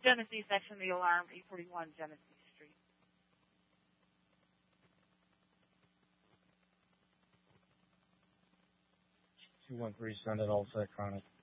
Genesee section of the alarm, 841 Genesee Street. Two 1 3 send it all set, Chronic.